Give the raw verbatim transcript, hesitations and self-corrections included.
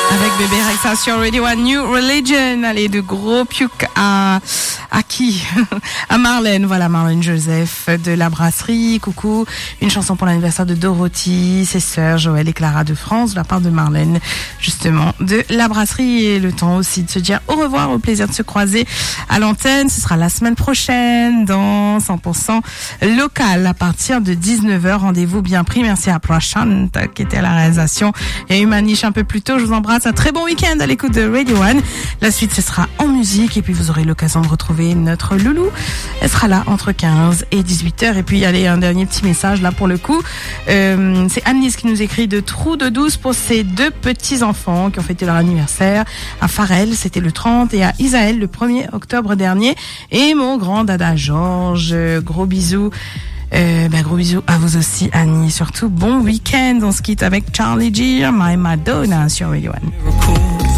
Avec Bébé Rexha sur Radio One, New Religion. Allez, de gros piouc à, à qui? À Marlène. Voilà, Marlène Joseph de la brasserie. Coucou. Une chanson pour l'anniversaire de Dorothy, ses sœurs Joël et Clara de France, de la part de Marlène, justement, de la brasserie. Et le temps aussi de se dire au revoir, au plaisir de se croiser à l'antenne. Ce sera la semaine prochaine dans cent pour cent local à partir de dix-neuf heures. Rendez-vous bien pris. Merci à Prashant qui était à la réalisation. Il y a eu Maniche un peu plus tôt. Je vous embrasse. Un très bon week-end à l'écoute de Radio One. La suite, ce sera en musique et puis vous aurez l'occasion de retrouver notre loulou. Elle sera là entre quinze et dix-huit heures. Et puis, allez, un dernier petit message là pour le coup. Euh, c'est Annelise qui nous écrit de Trou de Douce pour ses deux petits-enfants qui ont fêté leur anniversaire. À Farel, c'était le trente et à Isaël le premier octobre dernier. Et mon grand dada Georges, gros bisous. Euh, ben gros bisous à vous aussi, Annie. Surtout, bon week-end. On se quitte avec Charlie G, My Madonna sur Radio One.